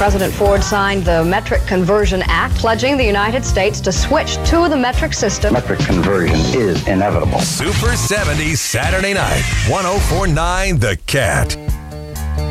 President Ford signed the Metric Conversion Act, pledging the United States to switch to the metric system. Metric conversion is inevitable. Super 70s Saturday night, 104.9 The Cat.